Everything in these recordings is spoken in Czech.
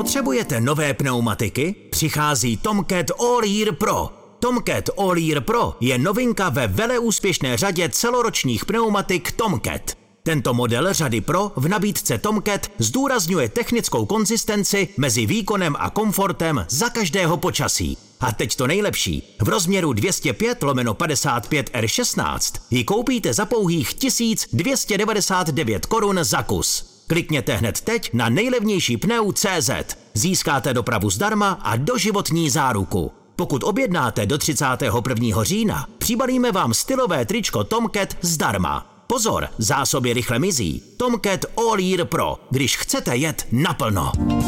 Potřebujete nové pneumatiky? Přichází Tomcat All Year Pro. Tomcat All Year Pro je novinka ve veleúspěšné řadě celoročních pneumatik Tomcat. Tento model řady Pro v nabídce Tomcat zdůrazňuje technickou konzistenci mezi výkonem a komfortem za každého počasí. A teď to nejlepší. V rozměru 205/55 R16 ji koupíte za pouhých 1299 korun za kus. Klikněte hned teď na nejlevnější pneu.cz. Získáte dopravu zdarma a doživotní záruku. Pokud objednáte do 31. října, přibalíme vám stylové tričko Tomcat zdarma. Pozor, zásoby rychle mizí. Tomcat All Year Pro, když chcete jet naplno.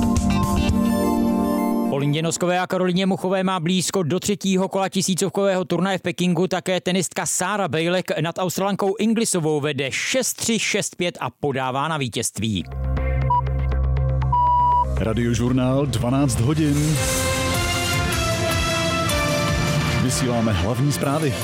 Po Lindě Noskové a Karolíně Muchové má blízko do třetího kola tisícovkového turnaje v Pekingu také tenistka Sára Bejlek nad Australankou Inglisovou vede 6-3, 6-5 a podává na vítězství. Radiožurnál 12 hodin. Vysíláme hlavní zprávy.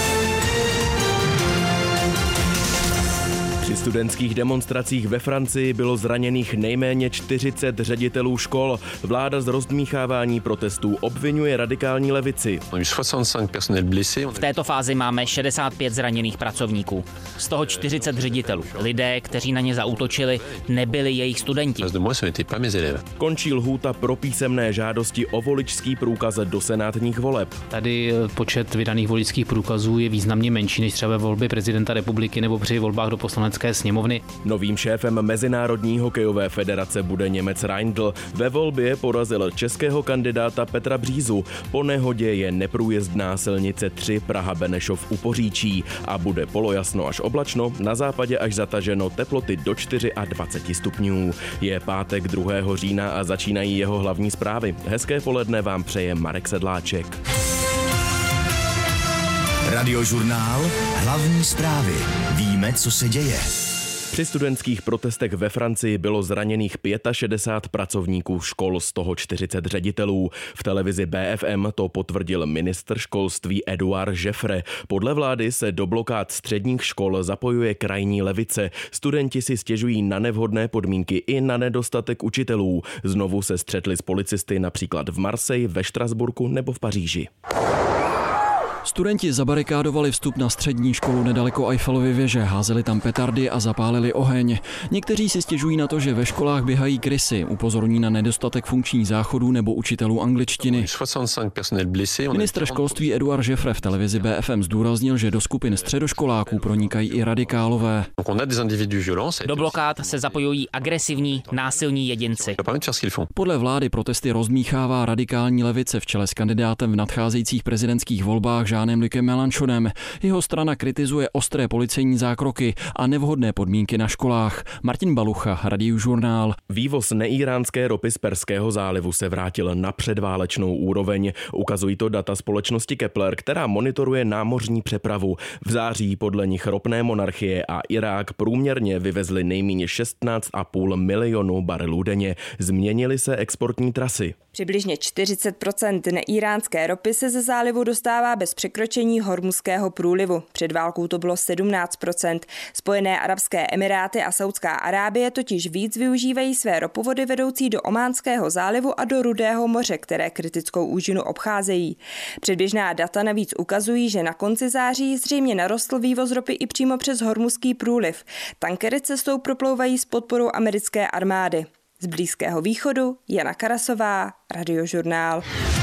Při studentských demonstracích ve Francii bylo zraněných nejméně 40 ředitelů škol. Vláda z rozdmíchávání protestů obvinuje radikální levici. V této fázi máme 65 zraněných pracovníků. Z toho 40 ředitelů. Lidé, kteří na ně zaútočili, nebyli jejich studenti. Končí lhůta pro písemné žádosti o voličský průkaz do senátních voleb. Tady počet vydaných voličských průkazů je významně menší než třeba ve volbě prezidenta republiky nebo při volbách do poslanecké sněmovny. Novým šéfem Mezinárodní hokejové federace bude Němec Reindl. Ve volbě porazil českého kandidáta Petra Břízu. Po nehodě je neprůjezdná silnice 3 Praha-Benešov u Poříčí a bude polojasno až oblačno, na západě až zataženo, teploty do 24 stupňů. Je pátek 2. října a začínají jeho hlavní zprávy. Hezké poledne vám přeje Marek Sedláček. Radiožurnál hlavní zprávy. Víme, co se děje. Při studentských protestech ve Francii bylo zraněných 65 pracovníků škol, z toho 40 ředitelů. V televizi BFM to potvrdil ministr školství Édouard Jeffre. Podle vlády se do blokád středních škol zapojuje krajní levice. Studenti si stěžují na nevhodné podmínky i na nedostatek učitelů. Znovu se střetli s policisty například v Marseille, ve Štrasburku nebo v Paříži. Studenti zabarikádovali vstup na střední školu nedaleko Eiffelovy věže, házeli tam petardy a zapálili oheň. Někteří si stěžují na to, že ve školách běhají krysy, upozorní na nedostatek funkčních záchodů nebo učitelů angličtiny. Ministr školství Édouard Jeffre v televizi BFM zdůraznil, že do skupin středoškoláků pronikají i radikálové. Do blokád se zapojují agresivní, násilní jedinci. Podle vlády protesty rozdmíchává radikální levice v čele s kandidátem v nadcházejících prezidentských volbách Jeanem-Lucem Mélenchonem. Jeho strana kritizuje ostré policejní zákroky a nevhodné podmínky na školách. Martin Balucha, Radiožurnál. Vývoz neíránské ropy z Perského zálivu se vrátil na předválečnou úroveň. Ukazují to data společnosti Kepler, která monitoruje námořní přepravu. V září podle nich ropné monarchie a Irák průměrně vyvezli nejméně 16,5 milionu barelů denně. Změnily se exportní trasy. Přibližně 40% neíránské ropy se ze zálivu dostává bez překročení Hormuzského průlivu. Před válkou to bylo 17%. Spojené arabské emiráty a Saudská Arábie totiž víc využívají své ropovody vedoucí do Ománského zálivu a do Rudého moře, které kritickou úžinu obcházejí. Předběžná data navíc ukazují, že na konci září zřejmě narostl vývoz ropy i přímo přes Hormuzský průliv. Tankery cestou proplouvají s podporou americké armády. Z Blízkého východu Jana Karasová, Radiožurnál.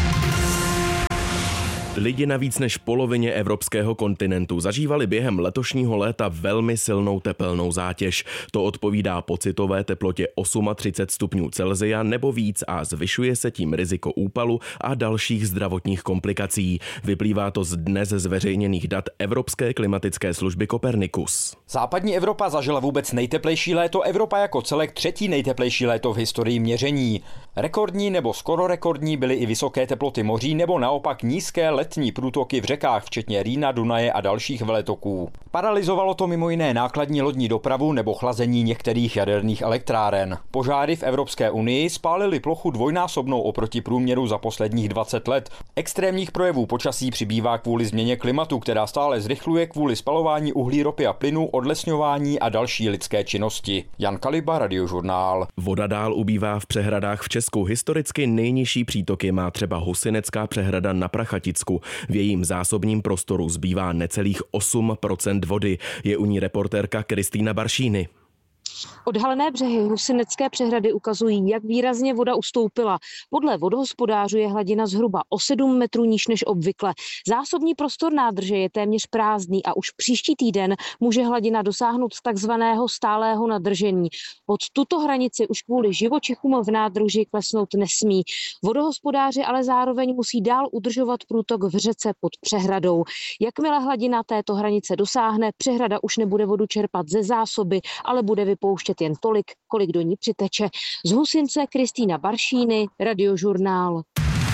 Lidi na víc než polovině evropského kontinentu zažívali během letošního léta velmi silnou tepelnou zátěž. To odpovídá pocitové teplotě 38 stupňů Celsia nebo víc a zvyšuje se tím riziko úpalu a dalších zdravotních komplikací. Vyplývá to z dnes zveřejněných dat Evropské klimatické služby Copernicus. Západní Evropa zažila vůbec nejteplejší léto, Evropa jako celek třetí nejteplejší léto v historii měření. Rekordní nebo skoro rekordní byly i vysoké teploty moří nebo naopak nízké letní průtoky v řekách, včetně Rýna, Dunaje a dalších veletoků. Paralyzovalo to mimo jiné nákladní lodní dopravu nebo chlazení některých jaderných elektráren. Požáry v Evropské unii spálily plochu dvojnásobnou oproti průměru za posledních 20 let. Extrémních projevů počasí přibývá kvůli změně klimatu, která stále zrychluje kvůli spalování uhlí, ropy a plynu, odlesňování a další lidské činnosti. Jan Kaliba, Radiožurnál. Voda dál ubývá v přehradách v České Česku historicky nejnižší přítoky má třeba Husinecká přehrada na Prachaticku. V jejím zásobním prostoru zbývá necelých 8% vody. Je u ní reportérka Kristýna Baršíny. Odhalené břehy Husinecké přehrady ukazují, jak výrazně voda ustoupila. Podle vodohospodářů je hladina zhruba o 7 metrů níž než obvykle. Zásobní prostor nádrže je téměř prázdný a už příští týden může hladina dosáhnout takzvaného stálého nadržení. Pod tuto hranici už kvůli živočichům v nádrži klesnout nesmí. Vodohospodáři ale zároveň musí dál udržovat průtok v řece pod přehradou. Jakmile hladina této hranice dosáhne, přehrada už nebude vodu čerpat ze zásoby, ale bude vypouštět jen tolik, kolik do ní přiteče. Z Husince Kristýna Baršíny, Radiožurnál.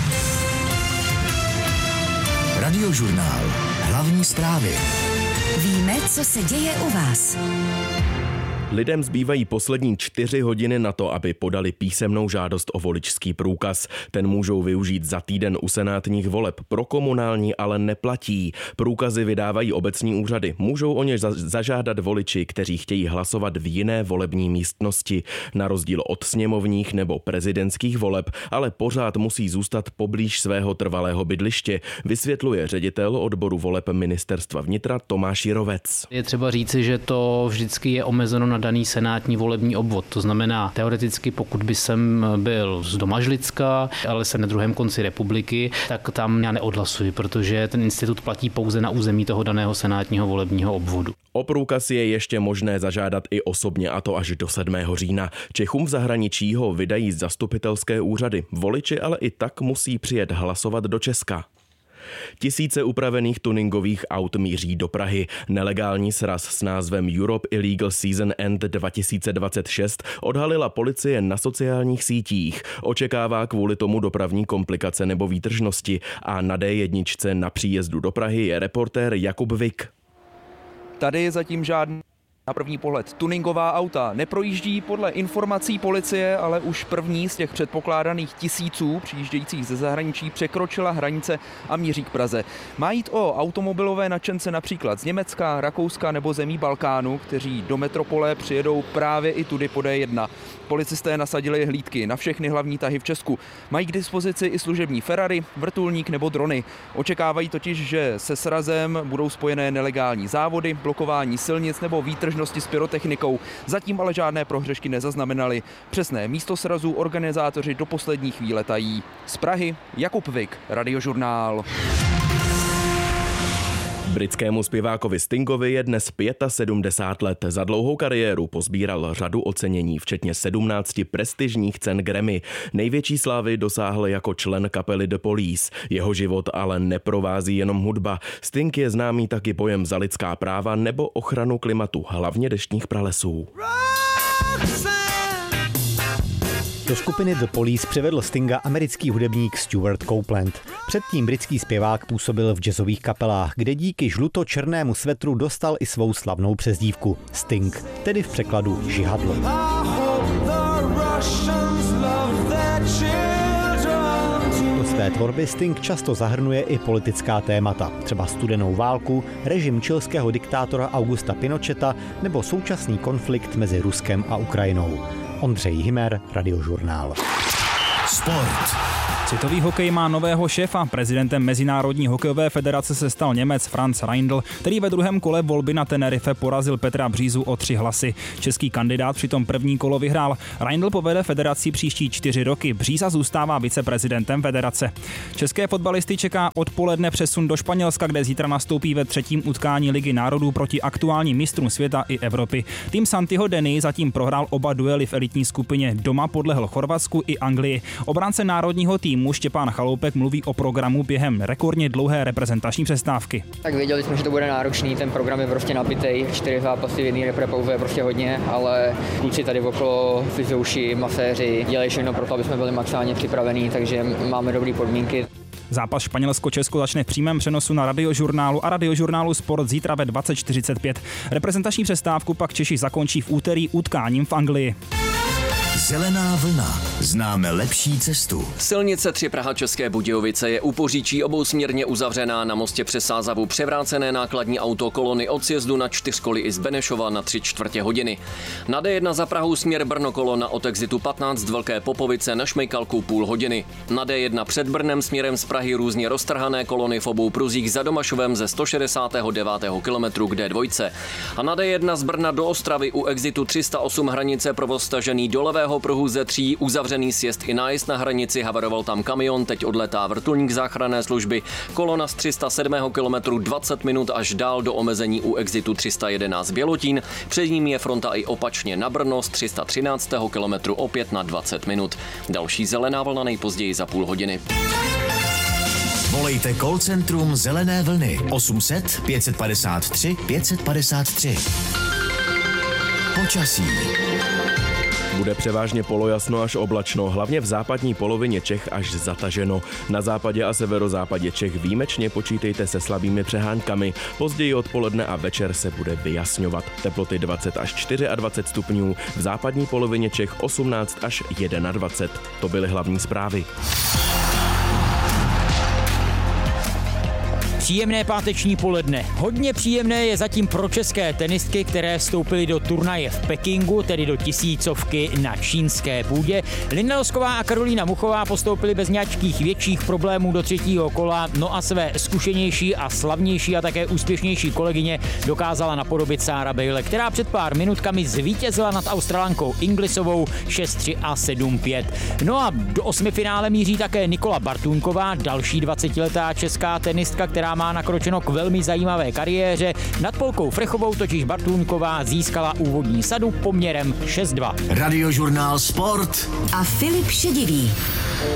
Radiožurnál. Hlavní zprávy. Víme, co se děje u vás. Lidem zbývají poslední 4 hodiny na to, aby podali písemnou žádost o voličský průkaz. Ten můžou využít za týden u senátních voleb. Pro komunální ale neplatí. Průkazy vydávají obecní úřady. Můžou o ně zažádat voliči, kteří chtějí hlasovat v jiné volební místnosti. Na rozdíl od sněmovních nebo prezidentských voleb, ale pořád musí zůstat poblíž svého trvalého bydliště, vysvětluje ředitel odboru voleb Ministerstva vnitra Tomáš Jirovec. Je třeba říci, že to vždycky je omezeno na daný senátní volební obvod. To znamená, teoreticky, pokud by jsem byl z Domažlicka, ale jsem na druhém konci republiky, tak tam já neodhlasuji, protože ten institut platí pouze na území toho daného senátního volebního obvodu. O průkaz je ještě možné zažádat i osobně, a to až do 7. října. Čechům v zahraničí ho vydají zastupitelské úřady. Voliči ale i tak musí přijet hlasovat do Česka. Tisíce upravených tuningových aut míří do Prahy. Nelegální sraz s názvem Europe Illegal Season End 2026 odhalila policie na sociálních sítích. Očekává kvůli tomu dopravní komplikace nebo výtržnosti a na D1 na příjezdu do Prahy je reportér Jakub Vik. Tady je zatím žádný na první pohled tuningová auta neprojíždí podle informací policie, ale už první z těch předpokládaných tisíců přijíždějících ze zahraničí překročila hranice a míří k Praze. Má jít o automobilové nadšence například z Německa, Rakouska nebo zemí Balkánu, kteří do metropole přijedou právě i tudy po D1. Policisté nasadili hlídky na všechny hlavní tahy v Česku. Mají k dispozici i služební Ferrari, vrtulník nebo drony. Očekávají totiž, že se srazem budou spojené nelegální závody, blokování silnic nebo výtržnosti s pyrotechnikou. Zatím ale žádné prohřešky nezaznamenali. Přesné místo srazu organizátoři do poslední chvíle tají. Z Prahy Jakub Vik, Radiožurnál. Britskému zpěvákovi Stingovi je dnes 75 let. Za dlouhou kariéru pozbíral řadu ocenění, včetně 17 prestižních cen Grammy. Největší slávy dosáhl jako člen kapely The Police. Jeho život ale neprovází jenom hudba. Sting je známý taky pojem za lidská práva nebo ochranu klimatu, hlavně deštných pralesů. Do skupiny The Police přivedl Stinga americký hudebník Stuart Copeland. Předtím britský zpěvák působil v jazzových kapelách, kde díky žluto-černému svetru dostal i svou slavnou přezdívku Sting, tedy v překladu žihadlo. Do své tvorby Sting často zahrnuje i politická témata, třeba studenou válku, režim chilského diktátora Augusta Pinocheta nebo současný konflikt mezi Ruskem a Ukrajinou. Ondřej Himer, Radiožurnál. Sport. Světový hokej má nového šéfa. Prezidentem Mezinárodní hokejové federace se stal Němec Franz Reindl, který ve druhém kole volby na Tenerife porazil Petra Břízu o 3 hlasy. Český kandidát přitom první kolo vyhrál. Reindl povede federaci příští 4 roky. Bříza zůstává viceprezidentem federace. České fotbalisty čeká odpoledne přesun do Španělska, kde zítra nastoupí ve 3. utkání Ligy národů proti aktuálním mistrům světa i Evropy. Tým Santiho Denny zatím prohrál oba duely v elitní skupině. Doma podlehl Chorvatsku i Anglii. Obránce národního týmu Štěpán Chaloupek mluví o programu během rekordně dlouhé reprezentační přestávky. Tak věděli jsme, že to bude náročný, ten program je prostě nabitej, 4 zápasy v jedné repre je prostě hodně, ale kluci tady okolo, fyziouši, maséři dělají všechno pro to, aby jsme byli maximálně připravení, takže máme dobré podmínky. Zápas Španělsko-Česko začne v přímém přenosu na Radiožurnálu a Radiožurnálu Sport zítra ve 20:45. Reprezentační přestávku pak Češi zakončí v úterý utkáním v Anglii. Zelená vlna. Známe lepší cestu. Silnice 3 Praha České Budějovice je u Poříčí obousměrně uzavřená. Na mostě přes Sázavu převrácené nákladní auto kolony od sjezdu na 4 koly i z Benešova na 3/4 hodiny. Na D1 za Prahou směr Brno kolona od exitu 15 z Velké Popovice na Šmejkalku půl hodiny. Na D1 před Brnem směrem z Prahy různě roztrhané kolony v obou pruzích za Domašovem ze 169. kilometru k D2. A na D1 z Brna do Ostravy u exitu 308 hranice provoz stažený do levého pruhu Z3, uzavřený sjezd i nájezd na hranici, havaroval tam kamion, teď odletá vrtulník záchranné služby. Kolona z 307. kilometru 20 minut až dál do omezení u exitu 311 Bělotín. Před ním je fronta i opačně na Brno z 313. kilometru opět na 20 minut. Další zelená vlna nejpozději za půl hodiny. Volejte call centrum Zelené vlny 800 553 553. Počasí. Bude převážně polojasno až oblačno, hlavně v západní polovině Čech až zataženo. Na západě a severozápadě Čech výjimečně počítejte se slabými přeháňkami. Později odpoledne a večer se bude vyjasňovat. Teploty 20 až 24 stupňů, v západní polovině Čech 18 až 21. To byly hlavní zprávy. Příjemné páteční poledne. Hodně příjemné je zatím pro české tenistky, které vstoupily do turnaje v Pekingu, tedy do tisícovky na čínské půdě. Linda Losková a Karolína Muchová postoupily bez nějakých větších problémů do 3. kola, no a své zkušenější a slavnější a také úspěšnější kolegyně dokázala napodobit Sára Bejlek, která před pár minutkami zvítězila nad Australankou Inglisovou 6-3 a 7-5. No a do osmifinále míří také Nikola Bartůňková, další 20letá česká tenistka, která má nakročeno k velmi zajímavé kariéře. Nad Polkou Frechovou totiž Bartůňková získala úvodní sadu poměrem 6-2. Radiožurnál Sport a Filip Šedivý.